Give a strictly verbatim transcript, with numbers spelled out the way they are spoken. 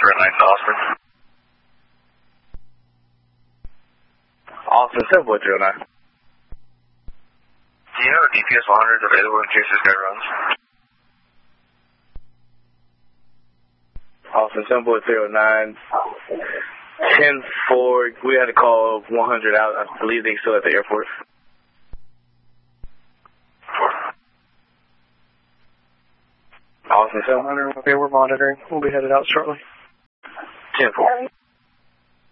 Spirit nine to Austin. Austin, seven four zero nine. Do you have a D P S one hundred available in case this guy runs? Austin, seven four zero nine. ten four, we had to call one hundred out. I believe they're still at the airport. Austin, seven hundred, okay, we're monitoring. We'll be headed out shortly. ten four.